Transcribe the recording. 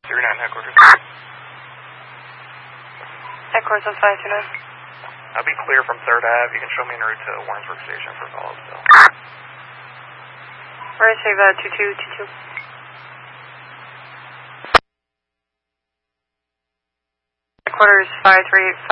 39 headquarters. Headquarters on 529. I'll be clear from 3rd Ave. You can show me en route to Warrensburg Station for follow-up, so. We're going to save 2222. Headquarters 538.